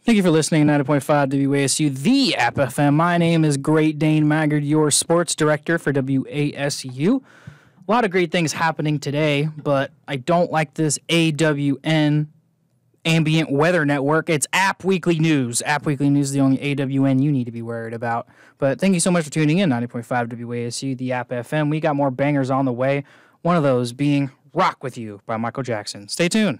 Thank you for listening to 90.5 WASU, the App FM. My name is Great Dane Maggard, your sports director for WASU. A lot of great things happening today, but I don't like this AWN Ambient Weather Network. It's App Weekly News. App Weekly News is the only AWN you need to be worried about. But thank you so much for tuning in, 90.5 WASU, the App FM. We got more bangers on the way, one of those being Rock With You by Michael Jackson. Stay tuned.